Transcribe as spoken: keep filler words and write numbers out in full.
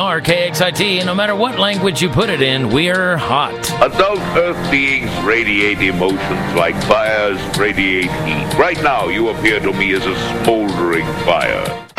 R K X I T, and no matter what language you put it in, we're hot. Adult Earth beings radiate emotions like fires radiate heat. Right now, you appear to me as a smoldering fire.